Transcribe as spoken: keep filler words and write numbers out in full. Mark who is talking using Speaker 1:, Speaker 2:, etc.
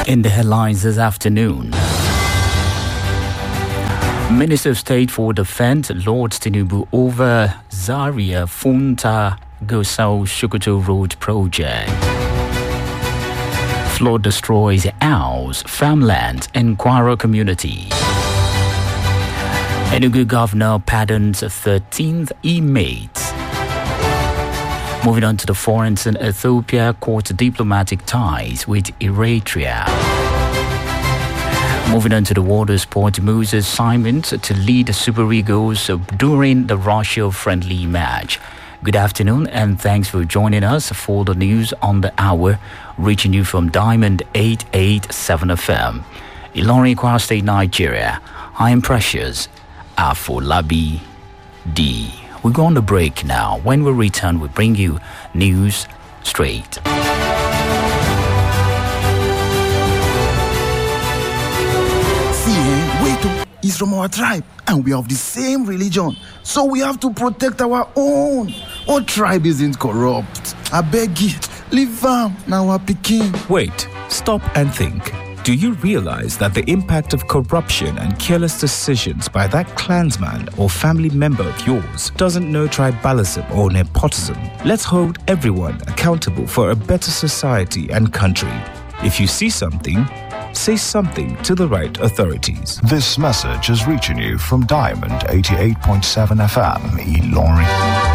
Speaker 1: In the headlines this afternoon, Minister of State for Defense Lord Tinubu over Zaria Funta Gusau Sokoto Road project. Flood destroys house, farmland in Kwara community. Enugu Governor pardons thirteenth inmate. Moving on to the foreign, Ethiopia courts diplomatic ties with Eritrea. Moving on to the water sport, Moses Simon to lead the Super Eagles during the Russia-friendly match. Good afternoon and thanks for joining us for the news on the hour, reaching you from Diamond eight eighty-seven F M. Ilorin, Kwara State, Nigeria. I am Precious Afolabi D. We go on the break now. When we return, we bring you news straight.
Speaker 2: See, eh? Wait, oh, he's from our tribe, and we are of the same religion, so we have to protect our own. Our tribe isn't corrupt. I beg you, leave am now our pikin.
Speaker 3: Wait, stop and think. Do you realize that the impact of corruption and careless decisions by that clansman or family member of yours doesn't know tribalism or nepotism? Let's hold everyone accountable for a better society and country. If you see something, say something to the right authorities.
Speaker 4: This message is reaching you from Diamond eighty-eight point seven F M, Ilorin.